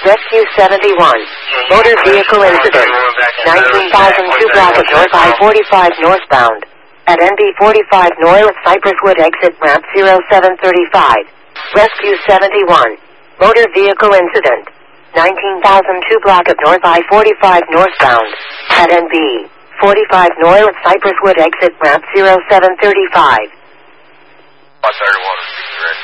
Rescue 71. Motor vehicle incident. 19,002 block of North I-45 northbound. At NB 45 North Cypresswood exit ramp 0735. Rescue 71. Motor vehicle incident. 19,002 block of North I-45 northbound. At NB 45 North Cypresswood exit ramp 0735. 31,